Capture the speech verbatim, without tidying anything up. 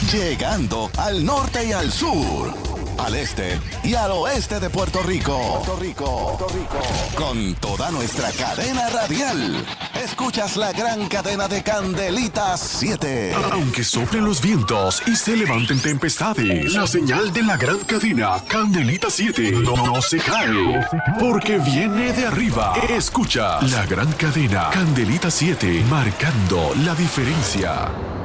llegando al norte y al sur, al este y al oeste de Puerto Rico. Puerto Rico, Puerto Rico. Con toda nuestra cadena radial. Escuchas la gran cadena de Candelita siete. Aunque soplen los vientos y se levanten tempestades, la señal de la gran cadena Candelita siete no, no se cae. Porque viene de arriba. Escucha la gran cadena Candelita siete, marcando la diferencia.